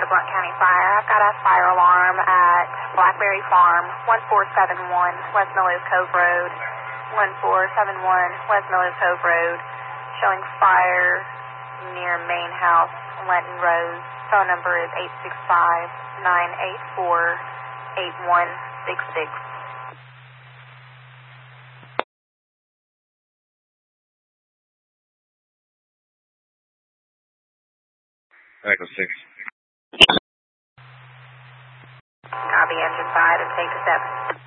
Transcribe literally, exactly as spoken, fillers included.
to Blount County Fire. I've got a fire alarm at Blackberry Farm, one four seven one West Melrose Cove Road, one four seven one West Melrose Cove Road, showing fire near main house, Lenton Rose. Phone number is eight six five, nine eight four, eight one six six. Echo six. Copy, engine five and take to seven.